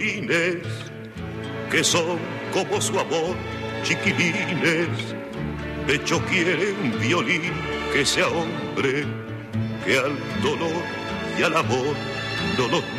Que son como su amor, chiquilines. Pecho quiere un violín que sea hombre, que al dolor y al amor no los